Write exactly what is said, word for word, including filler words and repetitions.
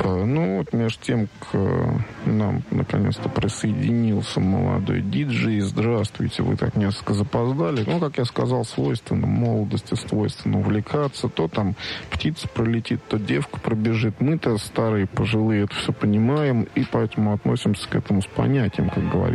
Ну, вот между тем, к нам наконец-то присоединился молодой диджей. Здравствуйте, вы так несколько запоздали. Ну, как я сказал, свойственно молодости, свойственно увлекаться. То там птица пролетит, то девка пробежит. Мы-то старые, пожилые, это все понимаем, и поэтому относимся к этому с понятием, как говорится.